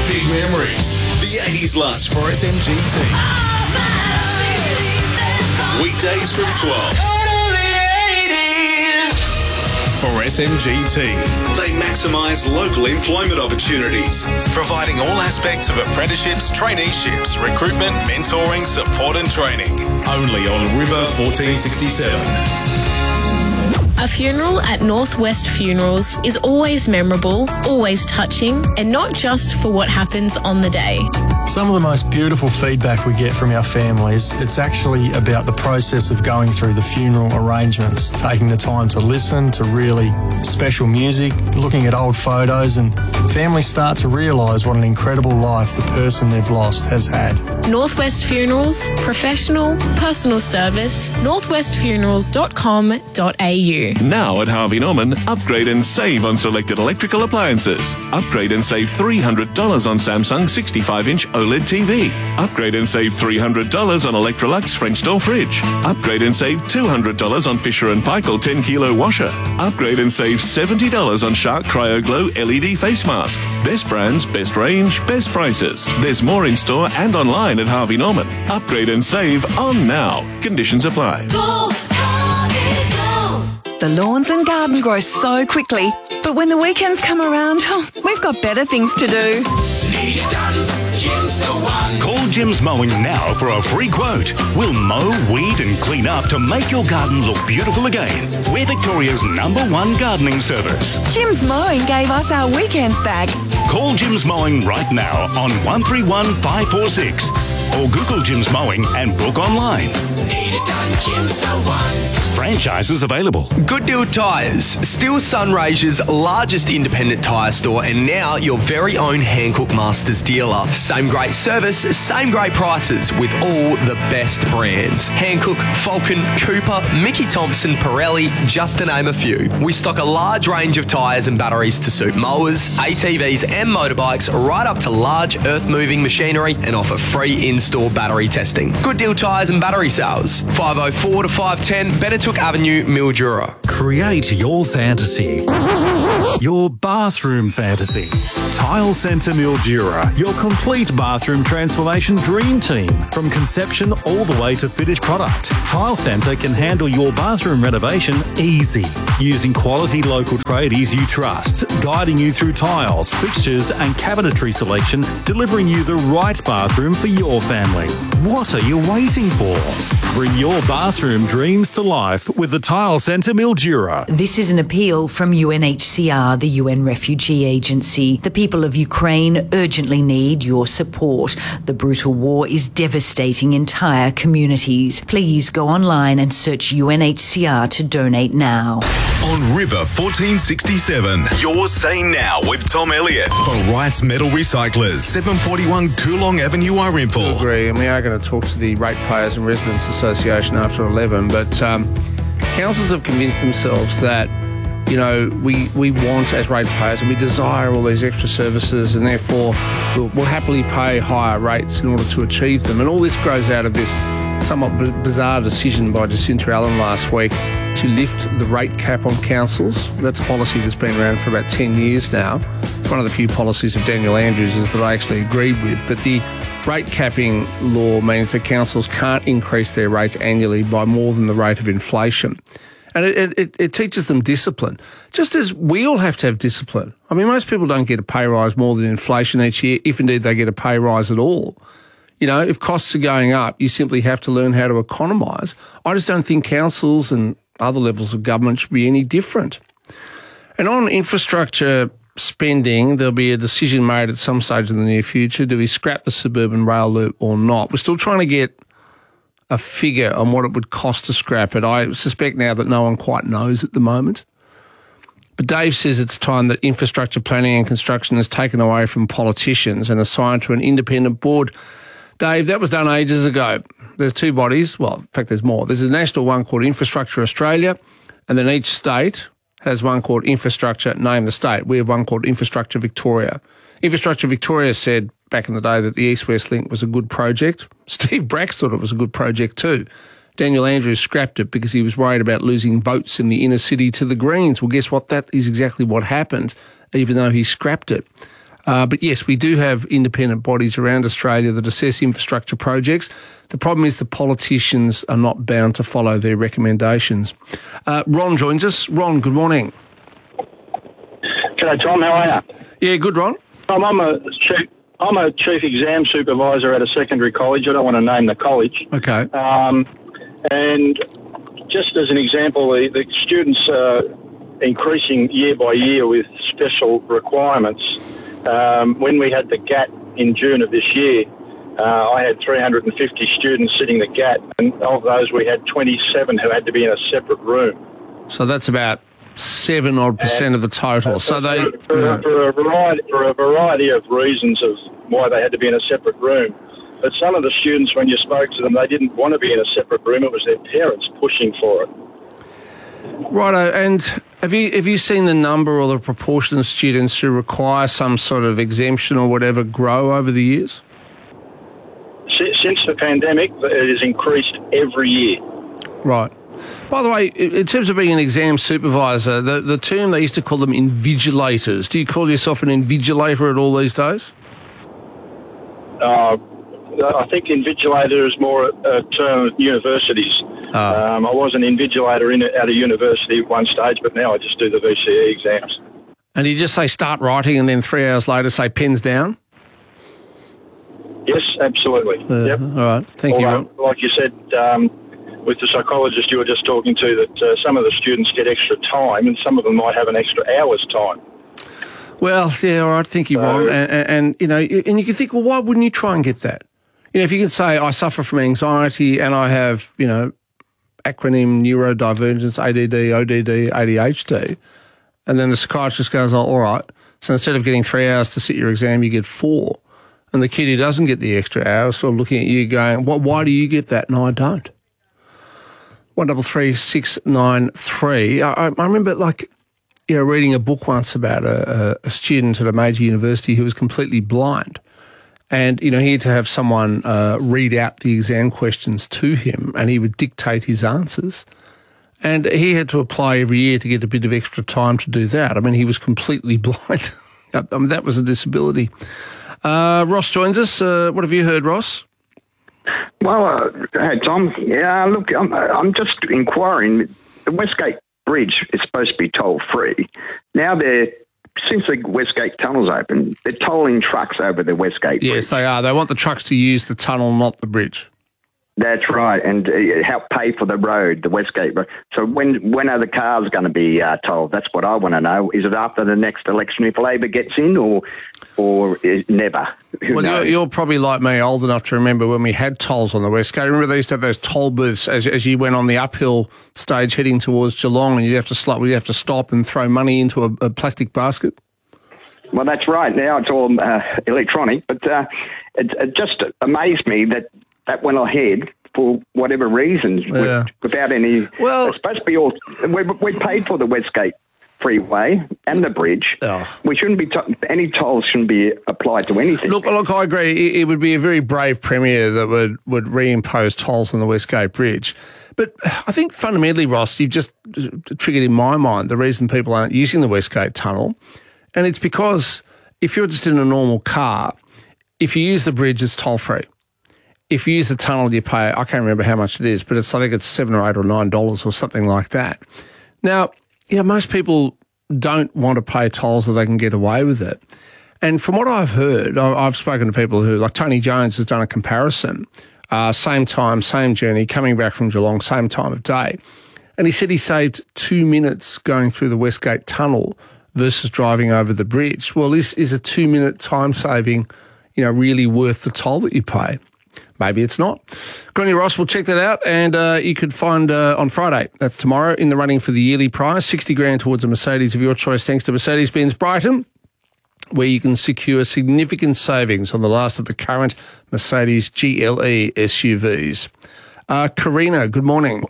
Big memories. The 80s lunch for SMGT. Weekdays from 12. For SMGT, they maximise local employment opportunities, providing all aspects of apprenticeships, traineeships, recruitment, mentoring, support and training. Only on River 1467. A funeral at Northwest Funerals is always memorable, always touching, and not just for what happens on the day. Some of the most beautiful feedback we get from our families, it's actually about the process of going through the funeral arrangements, taking the time to listen to really special music, looking at old photos, and families start to realise what an incredible life the person they've lost has had. Northwest Funerals, professional, personal service, northwestfunerals.com.au. Now at Harvey Norman, upgrade and save on selected electrical appliances. Upgrade and save $300 on Samsung 65-inch OLED TV. Upgrade and save $300 on Electrolux French door fridge. Upgrade and save $200 on Fisher & Paykel 10-kilo washer. Upgrade and save $70 on Shark Cryo Glow LED face mask. Best brands, best range, best prices. There's more in store and online at Harvey Norman. Upgrade and save on now. Conditions apply. Go, Harvey, go. The lawns and garden grow so quickly, but when the weekends come around, we've got better things to do. Need it done, Jim's the one. Call Jim's Mowing now for a free quote. We'll mow, weed and clean up to make your garden look beautiful again. We're Victoria's #1 gardening service. Jim's Mowing gave us our weekends back. Call Jim's Mowing right now on 131 546 or Google Jim's Mowing and book online. Need it done, Jim's the one. Franchises available. Good Deal Tyres, still Sunraysia's largest independent tyre store and now your very own Hancock Masters dealer. Same great service, same great prices with all the best brands. Hancock, Falcon, Cooper, Mickey Thompson, Pirelli, just to name a few. We stock a large range of tyres and batteries to suit mowers, ATVs and motorbikes right up to large earth-moving machinery and offer free in-store battery testing. Good Deal Tyres and Battery Sales, 504 to 510 Benetook Avenue, Mildura. Create your fantasy. Your bathroom fantasy. Tile Centre Mildura, your complete bathroom transformation dream team. From conception all the way to finished product. Tile Centre can handle your bathroom renovation easy. Using quality local tradies you trust, guiding you through tiles, fixtures and cabinetry selection, delivering you the right bathroom for your family. What are you waiting for? Bring your bathroom dreams to life with the Tile Centre Mildura. This is an appeal from UNHCR, the UN Refugee Agency. The people of Ukraine urgently need your support. The brutal war is devastating entire communities. Please go online and search UNHCR to donate now. On River 1467, your Say Now with Tom Elliott for Wrights Metal Recyclers, 741 Coolong Avenue, Irimple. I agree, and we are going to talk to the Ratepayers and Residents Association after 11, but councils have convinced themselves that, you know, we want as ratepayers and we desire all these extra services and therefore we'll happily pay higher rates in order to achieve them. And all this grows out of this somewhat bizarre decision by Jacinta Allen last week to lift the rate cap on councils. That's a policy that's been around for about 10 years now. It's one of the few policies of Daniel Andrews that I actually agreed with. But the rate capping law means that councils can't increase their rates annually by more than the rate of inflation. And it teaches them discipline, just as we all have to have discipline. I mean, most people don't get a pay rise more than inflation each year, if indeed they get a pay rise at all. You know, if costs are going up, you simply have to learn how to economise. I just don't think councils and other levels of government should be any different. And on infrastructure spending, there'll be a decision made at some stage in the near future. Do we scrap the suburban rail loop or not? We're still trying to get a figure on what it would cost to scrap it. I suspect now that no one quite knows at the moment. But Dave says it's time that infrastructure planning and construction is taken away from politicians and assigned to an independent board. Dave, that was done ages ago. There's two bodies. Well, in fact, there's more. There's a national one called Infrastructure Australia, and then each state has one called Infrastructure, name the state. We have one called Infrastructure Victoria. Infrastructure Victoria said back in the day that the East-West Link was a good project. Steve Bracks thought it was a good project too. Daniel Andrews scrapped it because he was worried about losing votes in the inner city to the Greens. Well, guess what? That is exactly what happened, even though he scrapped it. But yes, we do have independent bodies around Australia that assess infrastructure projects. The problem is the politicians are not bound to follow their recommendations. Ron joins us. Ron, good morning. G'day, Tom. How are you? Yeah, good, Ron. I'm a chief exam supervisor at a secondary college. I don't want to name the college. Okay. And just as an example, the students are increasing year by year with special requirements. When we had the GAT in June of this year, I had 350 students sitting the GAT, and of those we had 27 who had to be in a separate room. So that's about 7% of the total. So they for a variety of reasons of why they had to be in a separate room. But some of the students, when you spoke to them, they didn't want to be in a separate room. It was their parents pushing for it. Righto. And have you seen the number or the proportion of students who require some sort of exemption or whatever grow over the years? Since the pandemic, it has increased every year. Right. By the way, in terms of being an exam supervisor, the term they used to call them invigilators. Do you call yourself an invigilator at all these days? I think invigilator is more a term of universities. I was an invigilator at a university at one stage, but now I just do the VCE exams. And you just say start writing and then 3 hours later say pens down? Yes, absolutely. Yep. All right. Thank you, Ron. Like you said, with the psychologist you were just talking to, that some of the students get extra time and some of them might have an extra hour's time. Well, yeah, all right. Thank you, Ron. And you know, and you can think, well, why wouldn't you try and get that? You know, if you can say, I suffer from anxiety and I have, you know, acronym neurodivergence, ADD, ODD, ADHD, and then the psychiatrist goes, oh, all right, so instead of getting 3 hours to sit your exam, you get 4. And the kid who doesn't get the extra hours sort of looking at you going, why do you get that and I don't? 133693. I remember, like, you know, reading a book once about a student at a major university who was completely blind. And, you know, he had to have someone read out the exam questions to him and he would dictate his answers. And he had to apply every year to get a bit of extra time to do that. I mean, he was completely blind. I mean, that was a disability. Ross joins us. What have you heard, Ross? Well, hey, Tom. Yeah, look, I'm just inquiring. The Westgate Bridge is supposed to be toll-free. Now since the Westgate Tunnel's open, they're tolling trucks over the Westgate Bridge. Yes, they are. They want the trucks to use the tunnel, not the bridge. That's right, and help pay for the road, the Westgate Road. So when are the cars going to be tolled? That's what I want to know. Is it after the next election if Labor gets in, or never? Who knows? You're probably like me, old enough to remember when we had tolls on the Westgate. Remember they used to have those toll booths as you went on the uphill stage heading towards Geelong, and you'd have to stop and throw money into a plastic basket. Well, that's right. Now it's all electronic, but it just amazed me that went ahead for whatever reasons without any. Well, it's supposed to be all. We paid for the Westgate Freeway and the bridge. Oh. We shouldn't be any tolls shouldn't be applied to anything. Look, I agree. It would be a very brave premier that would reimpose tolls on the Westgate Bridge. But I think fundamentally, Ross, you've just triggered in my mind the reason people aren't using the Westgate Tunnel, and it's because if you're just in a normal car, if you use the bridge, it's toll free. If you use the tunnel, you pay, I can't remember how much it is, but I think it's $7 or $8 or $9 or something like that. Now, most people don't want to pay tolls so they can get away with it. And from what I've heard, I've spoken to people who, like Tony Jones has done a comparison, same time, same journey, coming back from Geelong, same time of day. And he said he saved 2 minutes going through the Westgate Tunnel versus driving over the bridge. Well, is a 2-minute time saving, really worth the toll that you pay? Maybe it's not. Good on you, Ross. We'll check that out. And you could find on Friday, that's tomorrow, in the running for the yearly prize, $60,000 towards a Mercedes of your choice, thanks to Mercedes-Benz Brighton, where you can secure significant savings on the last of the current Mercedes GLE SUVs. Karina, good morning.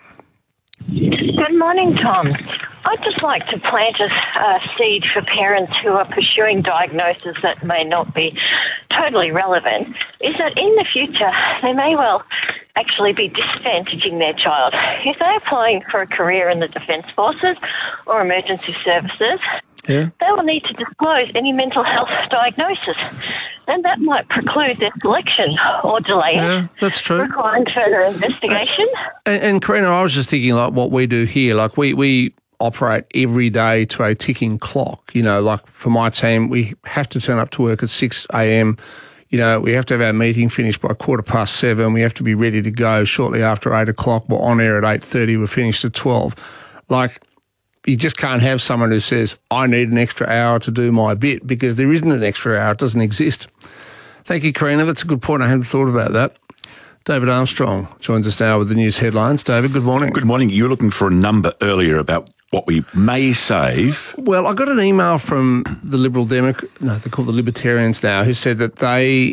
Good morning, Tom. I'd just like to plant a seed for parents who are pursuing diagnoses that may not be totally relevant, is that in the future they may well actually be disadvantaging their child. If they're applying for a career in the Defence Forces or emergency services, Yeah. they will need to disclose any mental health diagnosis. Then that might preclude their selection or delay it. That's true. Requiring further investigation. And Karina, I was just thinking like what we do here, like we operate every day to a ticking clock. You know, like for my team, we have to turn up to work at 6 a.m. You know, we have to have our meeting finished by 7:15. We have to be ready to go shortly after 8 o'clock. We're on air at 8:30. We're finished at 12. Like, you just can't have someone who says, I need an extra hour to do my bit, because there isn't an extra hour. It doesn't exist. Thank you, Karina. That's a good point. I hadn't thought about that. David Armstrong joins us now with the news headlines. David, good morning. Good morning. You were looking for a number earlier about what we may save. Well, I got an email from the Liberal Democrat, they're called the Libertarians now, who said that they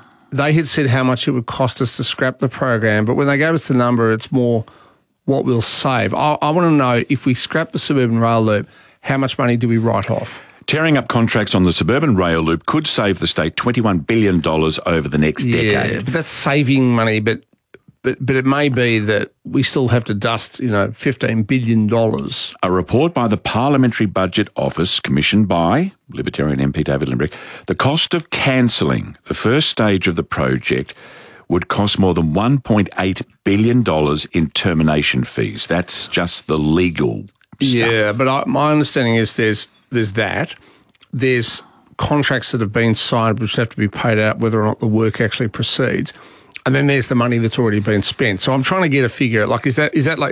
had said how much it would cost us to scrap the program, but when they gave us the number, it's more what we'll save. I want to know, if we scrap the suburban rail loop, how much money do we write off? Tearing up contracts on the suburban rail loop could save the state $21 billion over the next decade. Yeah, but that's saving money, but it may be that we still have to dust, $15 billion. A report by the Parliamentary Budget Office, commissioned by Libertarian MP David Limbrick, the cost of cancelling the first stage of the project would cost more than $1.8 billion in termination fees. That's just the legal stuff. Yeah, but my understanding is there's that. There's contracts that have been signed which have to be paid out whether or not the work actually proceeds. And then there's the money that's already been spent. So I'm trying to get a figure. Like, is it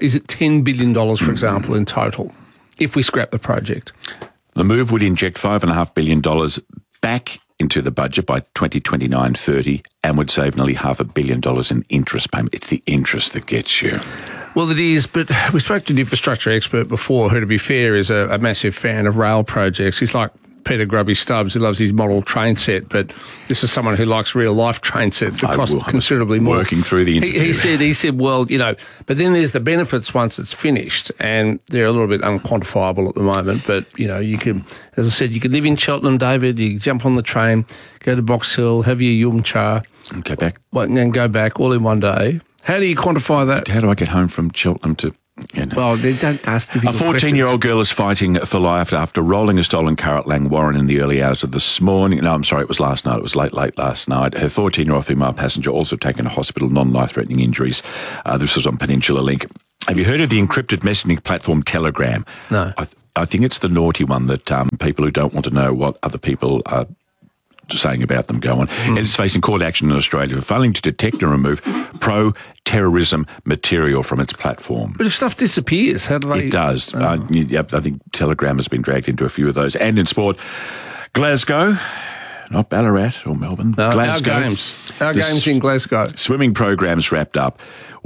$10 billion, for example, in total, if we scrap the project? The move would inject $5.5 billion back into the budget by 2029-30 and would save nearly $500 million in interest payment. It's the interest that gets you. Well, it is, but we spoke to an infrastructure expert before who, to be fair, is a massive fan of rail projects. He's like Peter Grubby Stubbs, who loves his model train set, but this is someone who likes real-life train sets that cost considerably more. Working through the interview. He said, well, but then there's the benefits once it's finished, and they're a little bit unquantifiable at the moment, but, you can, as I said, you can live in Cheltenham, David, you can jump on the train, go to Box Hill, have your yum cha. And go back. And go back all in one day. How do you quantify that? How do I get home from Cheltenham to... Well, they don't ask difficult questions. A 14-year-old girl is fighting for life after rolling a stolen car at Langwarrin in the early hours of this morning. No, I'm sorry, it was last night. It was late last night. Her 14-year-old female passenger also taken to hospital, non-life-threatening injuries. This was on Peninsula Link. Have you heard of the encrypted messaging platform Telegram? No. I think it's the naughty one that people who don't want to know what other people are saying about them go on. And it's facing court action in Australia for failing to detect and remove pro-terrorism material from its platform. But if stuff disappears, how do they... It does. I think Telegram has been dragged into a few of those. And in sport, Glasgow, not Ballarat or Melbourne. No, Glasgow. Our games in Glasgow. Swimming program's wrapped up.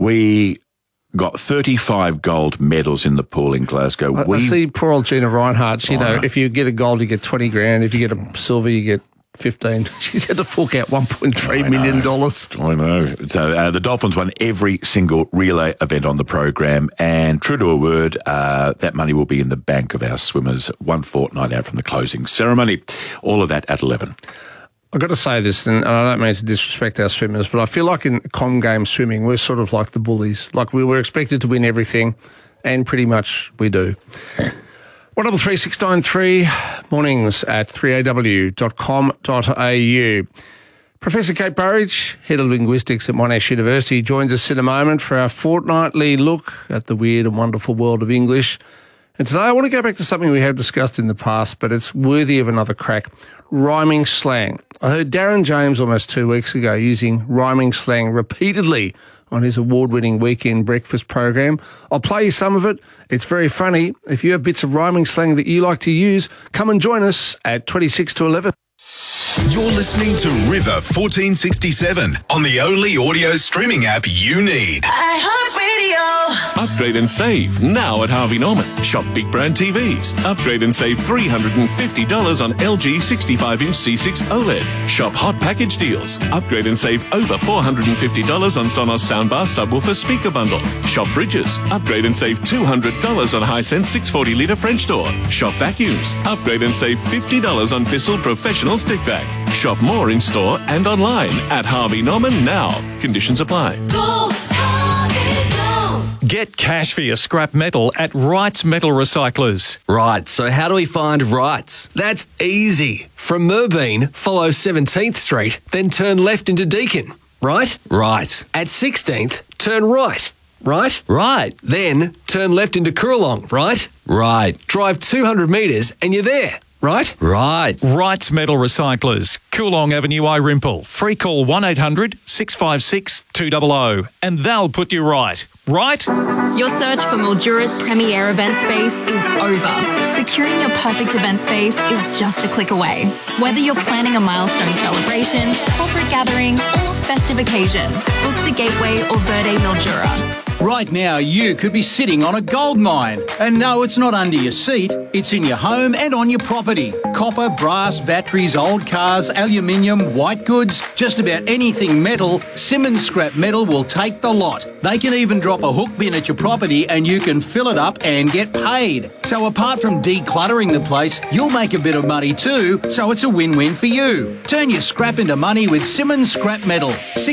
We got 35 gold medals in the pool in Glasgow. I see poor old Gina Reinhardt, if you get a gold, you get 20 grand. If you get a silver, you get 15. She's had to fork out $1.3 million. I know. So the Dolphins won every single relay event on the program, and true to a word, that money will be in the bank of our swimmers 1 fortnight out from the closing ceremony. All of that at 11. I've got to say this, and I don't mean to disrespect our swimmers, but I feel like in com game swimming, we're sort of like the bullies. Like we were expected to win everything, and pretty much we do. 133693 mornings at 3aw.com.au. Professor Kate Burridge, Head of Linguistics at Monash University, joins us in a moment for our fortnightly look at the weird and wonderful world of English. And today I want to go back to something we have discussed in the past, but it's worthy of another crack: rhyming slang. I heard Darren James almost 2 weeks ago using rhyming slang repeatedly on his award-winning weekend breakfast program. I'll play you some of it. It's very funny. If you have bits of rhyming slang that you like to use, come and join us at 26 to 11. You're listening to River 1467 on the only audio streaming app you need. Upgrade and save now at Harvey Norman. Shop big brand TVs. Upgrade and save $350 on LG 65-inch C6 OLED. Shop hot package deals. Upgrade and save over $450 on Sonos soundbar subwoofer speaker bundle. Shop fridges. Upgrade and save $200 on Hisense 640-litre French door. Shop vacuums. Upgrade and save $50 on Bissell Professional Stick Vac. Shop more in store and online at Harvey Norman now. Conditions apply. Get cash for your scrap metal at Wrights Metal Recyclers. Right, so how do we find Wrights? That's easy. From Merbeen, follow 17th Street, then turn left into Deakin. Right? Right. At 16th, turn right. Right? Right. Then turn left into Coorong. Right? Right. Drive 200 metres and you're there. Right? Right. Wrights Metal Recyclers, Coorong Avenue, Irimple. Free call 1-800-656-200 and they'll put you right. Right? Your search for Mildura's premier event space is over. Securing your perfect event space is just a click away. Whether you're planning a milestone celebration, corporate gathering, or festive occasion, book the Gateway or Verde Mildura. Right now, you could be sitting on a gold mine. And no, it's not under your seat. It's in your home and on your property. Copper, brass, batteries, old cars, aluminium, white goods, just about anything metal, Simmons Scrap Metal will take the lot. They can even drop a hook bin at your property and you can fill it up and get paid. So apart from decluttering the place, you'll make a bit of money too, so it's a win-win for you. Turn your scrap into money with Simmons Scrap Metal.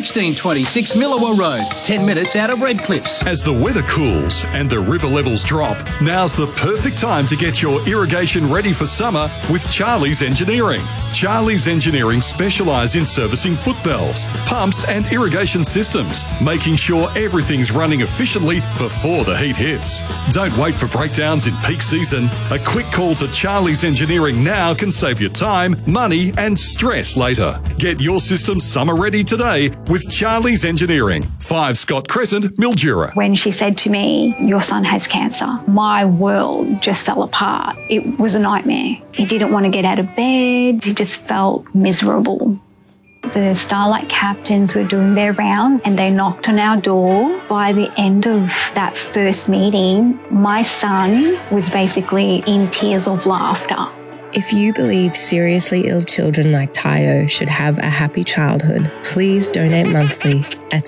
1626 Millawa Road, 10 minutes out of Redcliffs. As the weather cools and the river levels drop, now's the perfect time to get your irrigation ready for summer with Charlie's Engineering. Charlie's Engineering specialise in servicing foot valves, pumps and irrigation systems, making sure everything's running efficiently before the heat hits. Don't wait for breakdowns in peak season. A quick call to Charlie's Engineering now can save you time, money and stress later. Get your system summer ready today with Charlie's Engineering. 5 Scott Crescent, Mildura. When she said to me, "Your son has cancer," my world just fell apart. It was a nightmare. He didn't want to get out of bed. He just felt miserable. The Starlight captains were doing their round and they knocked on our door. By the end of that first meeting, my son was basically in tears of laughter. If you believe seriously ill children like Tayo should have a happy childhood, please donate monthly at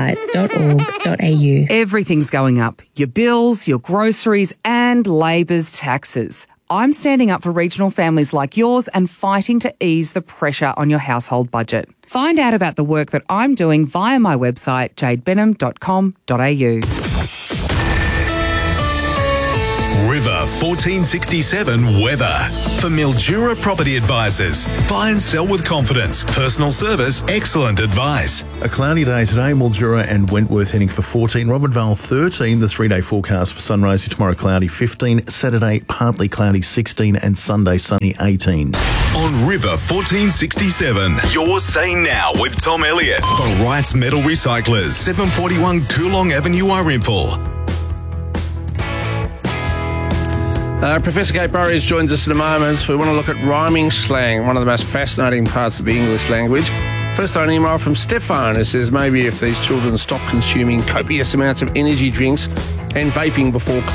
starlight.org.au. Everything's going up. Your bills, your groceries and Labor's taxes. I'm standing up for regional families like yours and fighting to ease the pressure on your household budget. Find out about the work that I'm doing via my website, jadebenham.com.au. River 1467 weather. For Mildura Property Advisors. Buy and sell with confidence. Personal service, excellent advice. A cloudy day today, Mildura and Wentworth heading for 14, Robinvale 13, the 3-day forecast for sunrise tomorrow cloudy 15, Saturday partly cloudy 16 and Sunday sunny 18. On River 1467, you're saying now with Tom Elliott for Wrights Metal Recyclers, 741 Coorong Avenue, Irimple. Professor Kate Burridge joins us in a moment. We want to look at rhyming slang, one of the most fascinating parts of the English language. First, an email from Stefan who says maybe if these children stop consuming copious amounts of energy drinks and vaping before